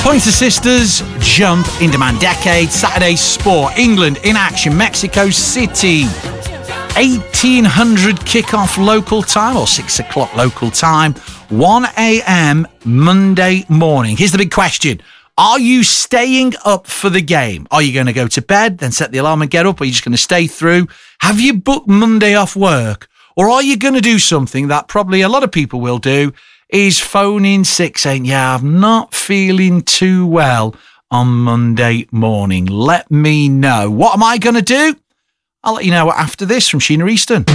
Pointer Sisters, Jump, In Demand Decade, Saturday Sport, England in action, Mexico City, 1800 kickoff local time, or 6 o'clock local time, 1 a.m. Monday morning. Here's the big question. Are you staying up for the game? Are you going to go to bed, then set the alarm and get up, or are you just going to stay through? Have you booked Monday off work? Or are you going to do something that probably a lot of people will do, is phone in sick saying, yeah, I'm not feeling too well on Monday morning. Let me know. What am I going to do? I'll let you know after this from Sheena Easton.